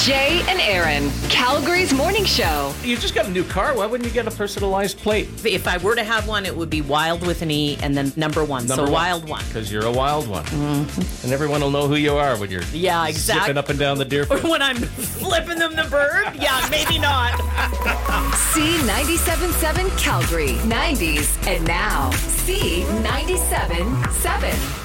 Jay and Aaron, Calgary's morning show. You just got a new car. Why wouldn't you get a personalized plate? If I were to have one, it would be Wild with an E and then number one. Wild one. Because you're a wild one. And everyone will know who you are when you're zipping up and down the Deerfoot. Or when I'm flipping them the bird. Yeah, maybe not. C97.7 Calgary, 90s, and now C97.7.